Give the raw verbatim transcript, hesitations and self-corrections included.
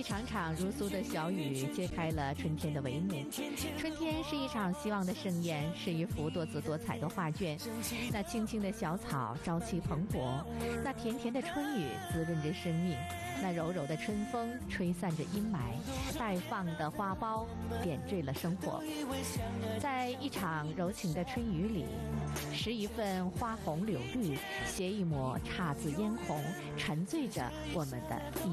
场场如苏的小雨揭开了春天的帷幕。春天是一场希望的盛宴，是一幅多姿多彩的画卷。那青青的小草朝气蓬勃，那甜甜的春雨滋润着生命，那柔柔的春风吹散着阴霾，待放的花苞点缀了生活。在一场柔情的春雨里，拾一份花红柳绿，携一抹姹紫嫣红，沉醉着我们的